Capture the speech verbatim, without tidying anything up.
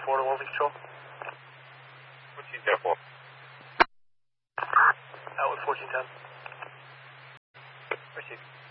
four to one control. fourteen ten four. Out with fourteen ten. Received.